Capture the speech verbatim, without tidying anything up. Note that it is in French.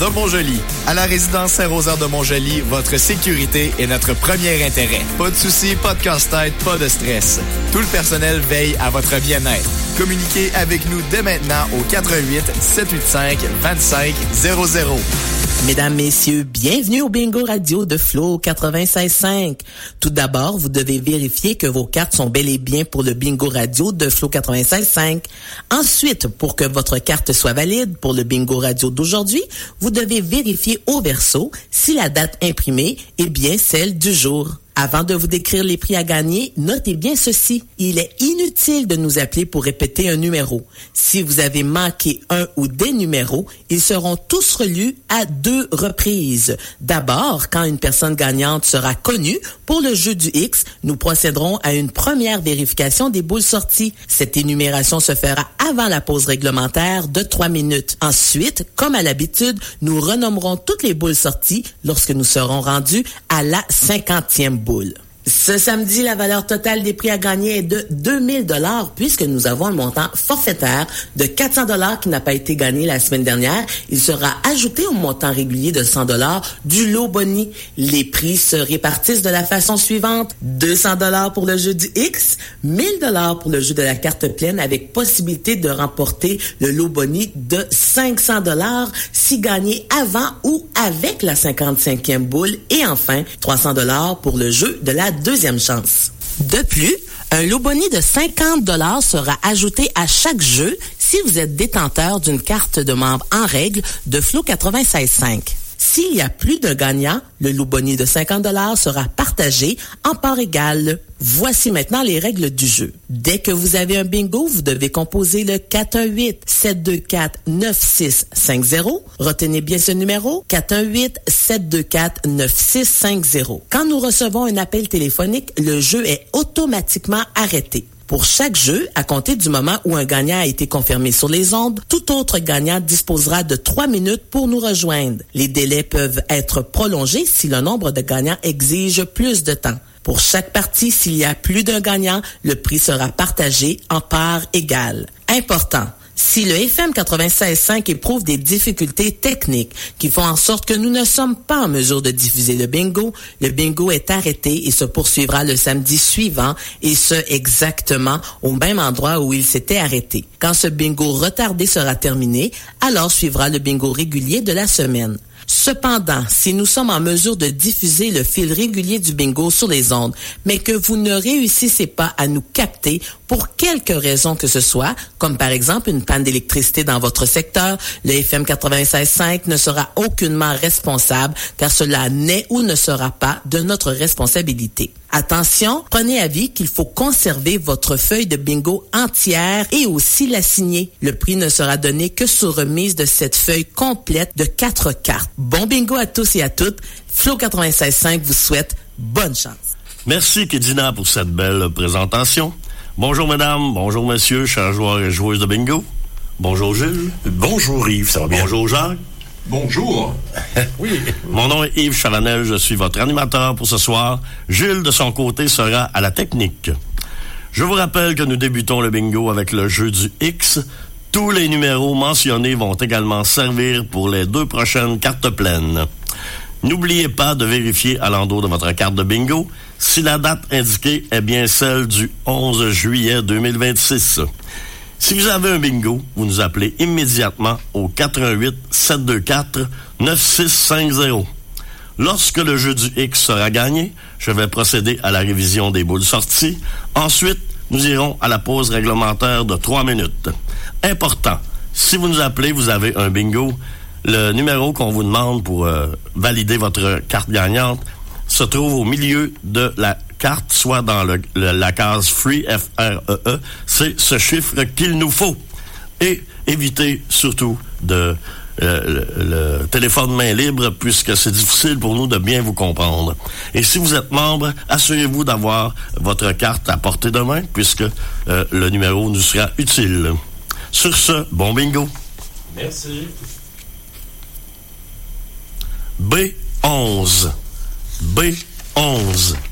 de Montjoly. À la résidence Saint-Rosaire de Montjoly, votre sécurité est notre premier intérêt. Pas de soucis, pas de casse-tête, pas de stress. Tout le personnel veille à votre bien-être. Communiquez avec nous dès maintenant au quatre un huit, sept huit cinq, deux cinq zéro zéro. Mesdames, messieurs, bienvenue au Bingo Radio de Flo quatre-vingt-seize cinq. Tout d'abord, vous devez vérifier que vos cartes sont bel et bien pour le Bingo Radio de Flo quatre-vingt-seize cinq. Ensuite, pour que votre carte soit valide pour le Bingo Radio d'aujourd'hui, vous devez vérifier au verso si la date imprimée est bien celle du jour. Avant de vous décrire les prix à gagner, notez bien ceci. Il est inutile de nous appeler pour répéter un numéro. Si vous avez manqué un ou des numéros, ils seront tous relus à deux reprises. D'abord, quand une personne gagnante sera connue pour le jeu du X, nous procéderons à une première vérification des boules sorties. Cette énumération se fera avant la pause réglementaire de trois minutes. Ensuite, comme à l'habitude, nous renommerons toutes les boules sorties lorsque nous serons rendus à la cinquantième boule. Ce samedi, la valeur totale des prix à gagner est de deux mille dollars puisque nous avons un montant forfaitaire de quatre cents dollars qui n'a pas été gagné la semaine dernière. Il sera ajouté au montant régulier de cent dollars du lot boni. Les prix se répartissent de la façon suivante. deux cents dollars pour le jeu du X, mille dollars pour le jeu de la carte pleine avec possibilité de remporter le lot boni de cinq cents dollars si gagné avant ou avec la cinquante-cinquième boule et enfin trois cents dollars pour le jeu de la deuxième chance. De plus, un lot boni de cinquante dollars sera ajouté à chaque jeu si vous êtes détenteur d'une carte de membre en règle de Flo quatre-vingt-seize cinq. S'il y a plus d'un gagnant, le lot boni de cinquante dollars sera partagé en parts égales. Voici maintenant les règles du jeu. Dès que vous avez un bingo, vous devez composer le quatre un huit, sept deux quatre, neuf six cinq zéro. Retenez bien ce numéro, quatre un huit, sept deux quatre, neuf six cinq zéro. Quand nous recevons un appel téléphonique, le jeu est automatiquement arrêté. Pour chaque jeu, à compter du moment où un gagnant a été confirmé sur les ondes, tout autre gagnant disposera de trois minutes pour nous rejoindre. Les délais peuvent être prolongés si le nombre de gagnants exige plus de temps. Pour chaque partie, s'il y a plus d'un gagnant, le prix sera partagé en parts égales. Important. Si le F M quatre-vingt-seize cinq éprouve des difficultés techniques qui font en sorte que nous ne sommes pas en mesure de diffuser le bingo, le bingo est arrêté et se poursuivra le samedi suivant et ce exactement au même endroit où il s'était arrêté. Quand ce bingo retardé sera terminé, alors suivra le bingo régulier de la semaine. Cependant, si nous sommes en mesure de diffuser le fil régulier du bingo sur les ondes, mais que vous ne réussissez pas à nous capter pour quelque raison que ce soit, comme par exemple une panne d'électricité dans votre secteur, le F M quatre-vingt-seize cinq ne sera aucunement responsable car cela n'est ou ne sera pas de notre responsabilité. Attention, prenez avis qu'il faut conserver votre feuille de bingo entière et aussi la signer. Le prix ne sera donné que sur remise de cette feuille complète de quatre cartes. Bon bingo à tous et à toutes. Flo quatre-vingt-seize cinq vous souhaite bonne chance. Merci Kédina pour cette belle présentation. Bonjour mesdames, bonjour messieurs, chers joueurs et joueuses de bingo. Bonjour Gilles. Bonjour Yves, ça va bien? Bonjour Jacques. Bonjour. Oui. Mon nom est Yves Chavanel, je suis votre animateur pour ce soir. Gilles, de son côté, sera à la technique. Je vous rappelle que nous débutons le bingo avec le jeu du X. Tous les numéros mentionnés vont également servir pour les deux prochaines cartes pleines. N'oubliez pas de vérifier à l'endos de votre carte de bingo si la date indiquée est bien celle du onze juillet deux mille vingt-six. Si vous avez un bingo, vous nous appelez immédiatement au quatre un huit, sept deux quatre, neuf six cinq zéro. Lorsque le jeu du X sera gagné, je vais procéder à la révision des boules sorties. Ensuite, nous irons à la pause réglementaire de trois minutes. Important, si vous nous appelez, vous avez un bingo, le numéro qu'on vous demande pour euh, valider votre carte gagnante se trouve au milieu de la carte, soit dans le, le, la case Free, F R E E. C'est ce chiffre qu'il nous faut. Et évitez surtout de euh, le, le téléphone main libre, puisque c'est difficile pour nous de bien vous comprendre. Et si vous êtes membre, assurez-vous d'avoir votre carte à portée de main, puisque euh, le numéro nous sera utile. Sur ce, bon bingo. Merci. B onze. B onze.